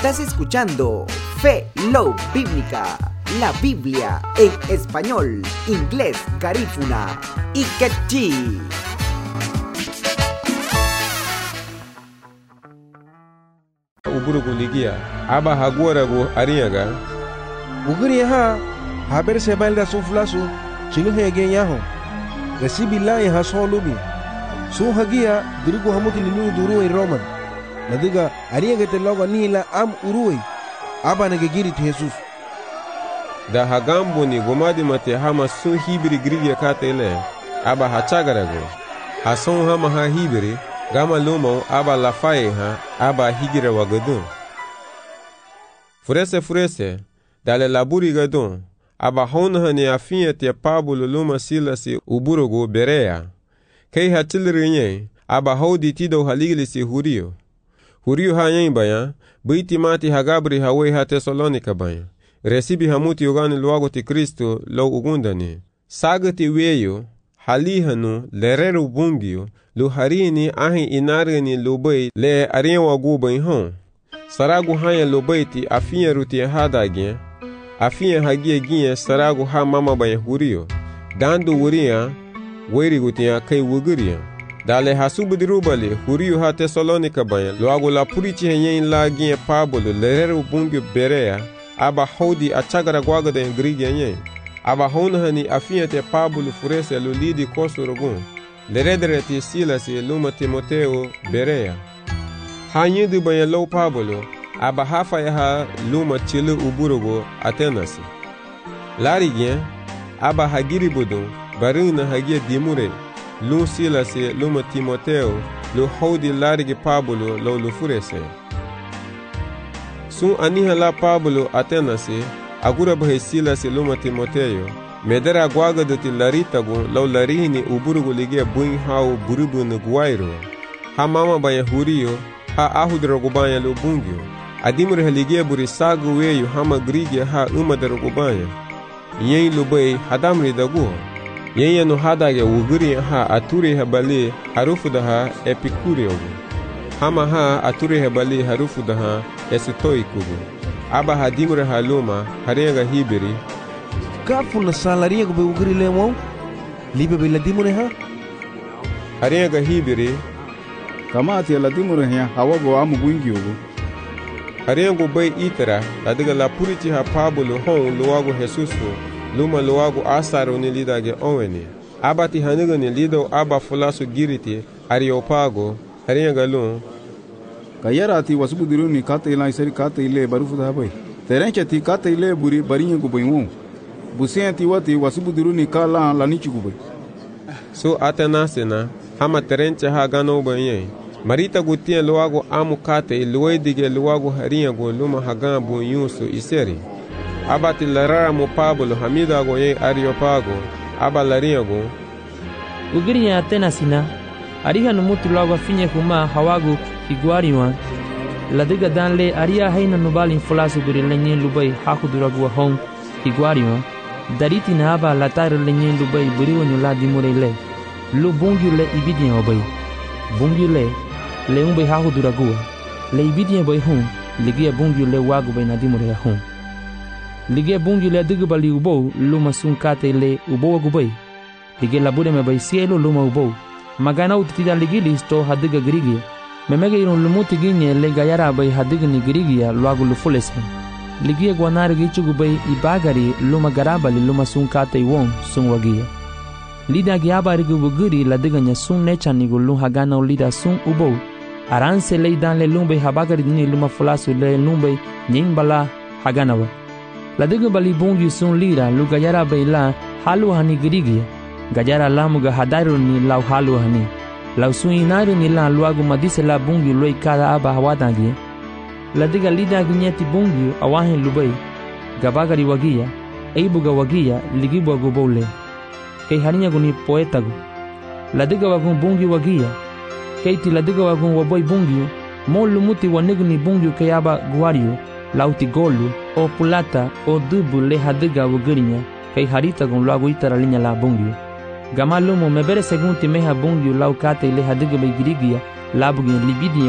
Estás escuchando Fe Love Bíblica, la Biblia en español, inglés, garífuna y quechí. Uburugu ligia aba hagora go ariaga uguri ha haber sebalda suflasu chinga hege yaho resibi lai ha solubi su hagia dirigo hamuti linu duru e roman nadiga ariaga te logo nila am urui aba nage girit Jesus da hagambo ni gomadi mate hama sun hibiri grigia katele aba hachagara go hason hama ha hibiri gama lumo aba lafaye ha aba higira wagadun furese dale laburi gadun aba hona hani afinha te Pablo luma silasi uburugo berea kei hatilrinye aba hodi tido haligli hurio hanyen baya biti mati hagabri hawe ha Tesalonika baya resibi hamuti ugani luago ti Kristo lo ugundani sagati weyo halihanu lereru bungio lu harini ahi inarini lubai le ariwa gubai hon saragu hanya lubai ti afinha ruti hadage afinha hagie ginye saragu ha mama baya hurio dandu wuria weri gutia kai wuguria dale hasubudi rubale hurio ha Tesalonika baya luago la purichi henyen la ginye Pablo lereru bungio berea aba hodi achagara gwagada en grigi henyen aba hona hani afinha te Pablo furese lulidi kosurogun leredere ti Silasi luma Timoteo berea hanyidu banya low Pablo aba hafa ya ha luma chilu uburugo Atenasi larigien aba hagiri budun barina hagia dimure lu Silasi luma Timoteo lu hodi larigi Pablo lo lufurese sun aniha la Pablo Atenasi agura bahe Silasi luma Timoteo medera gwaga do ti laritago law larini uburugo ligia buin hau burubu no guairo ha mama baya hurio ha ahudrogo baya lo bungio adimure ligia buri sagu weyo hama grigia ha umadrogo baya yen lo bay hadamri dago yen no hadage uguri ha aturi ha bali harufu da ha epikurio hama ha aturi ha bali harufu da ha esitoikugo aba hadimure haluma harega hibiri kafu na salaria go be ugri lemo libe be ladimure ha hariya ga hibiri kama ati ladimure ha hawago amu gwingiogo hariya go bay itara ladiga la puriti ha Pablo hon luwago Jesusu luma luwago asaro ni lidage onweni abati haniga ni lido aba fulasu giriti Areopago hariya ga lun kayara ati wasubudiru ni kate ila isari kate ile barufu da bay terenche ti kate ile buri barinye go baywo busenti wati wasubudiru ni kala la nichugube so atanasena hama terenche ha gano banye marita gutia luago amu kate luedige luago haria go luma hagan bu yusu iseri abati larara mo Pablo hamida go ye Areopago aba laria go ugriya Atenasina ariha no mutu luago finye kuma hawago iguariwa ladiga danle aria haina nubali fulasu guri lenye lubai hakudurago hon iguariwa dariti na aba latar lenye lubai buriwo nyula dimurele lu bungule ibidien obay bungule le umbe ha huduragua le ibidien boy hun ligia bungule wagu bay na dimurele hun ligia bungule digubali ubo luma sunkate le ubo gubay ligia labure me bay cielo luma ubo magana utida ligili sto hadiga grigi memege iron lumuti ginye le gayara bay hadiga ni grigia lwagu lufulese ligia gwanari gichugu bay ibagari luma garabali luma sunkate iwon sunwagia lida giabari gubuguri ladiganya sun nechani gulu hagana lida sun ubo aranse le dan le lumbe habagari ni luma fulasu le lumbe nyimbala haganawa ladiga bali bungi sun lira lugayara bay la halu hani grigia gajara lamuga hadaru ni law halu hani law sun inaru ni la luagu madise la bungi loi kada aba hawadangi ladiga lida ginyeti bungi awahin lubai gabagari wagia eibuga wagia ligibu gubole kay harinya guni poetago ladiga wagun bungi wagia kay ti ladiga wagun waboy bungi mo lumuti waniguni bungi kay aba guario lauti golu o pulata o dubu le hadiga wugrinya kay harita gun lagu itara linya la bungi gamalumo mebere segunti meha bungi lau kate le hadiga be grigia labu libidi